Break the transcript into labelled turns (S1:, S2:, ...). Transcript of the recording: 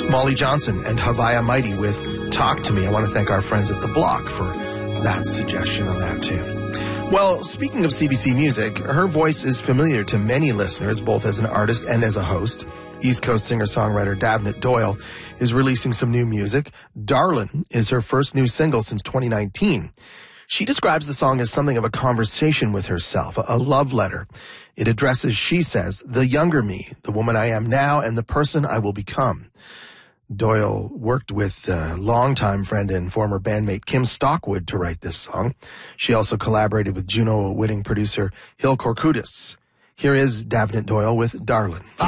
S1: Molly Johnson and Havaya Mighty with Talk to Me. I want to thank our friends at The Block for that suggestion on that tune. Well, speaking of CBC Music, her voice is familiar to many listeners, both as an artist and as a host. East Coast singer-songwriter Davnit Doyle is releasing some new music. Darlin' is her first new single since 2019. She describes the song as something of a conversation with herself, a love letter. It addresses, she says, the younger me, the woman I am now, and the person I will become. Doyle worked with longtime friend and former bandmate Kim Stockwood to write this song. She also collaborated with Juno-winning producer Hill Korkudis. Here is Davnit Doyle with Darlin'.